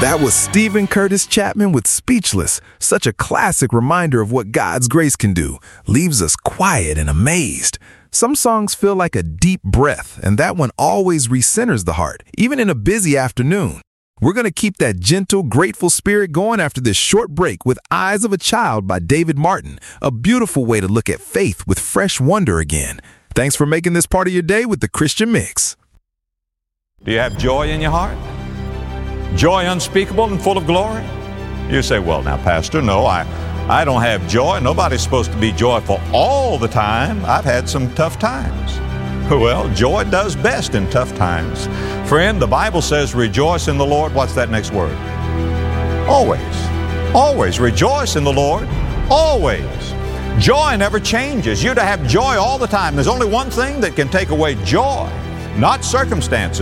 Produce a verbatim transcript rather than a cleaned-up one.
That was Stephen Curtis Chapman with Speechless, such a classic reminder of what God's grace can do, leaves us quiet and amazed. Some songs feel like a deep breath, and that one always recenters the heart, even in a busy afternoon. We're going to keep that gentle, grateful spirit going after this short break with Eyes of a Child by David Martin, a beautiful way to look at faith with fresh wonder again. Thanks for making this part of your day with the Christian Mix. Do you have joy in your heart? Joy unspeakable and full of glory? You say, well, now, Pastor, no, I, I don't have joy. Nobody's supposed to be joyful all the time. I've had some tough times. Well, joy does best in tough times. Friend, the Bible says, rejoice in the Lord. What's that next word? Always. Always. Rejoice in the Lord. Always. Joy never changes. You're to have joy all the time. There's only one thing that can take away joy, not circumstances.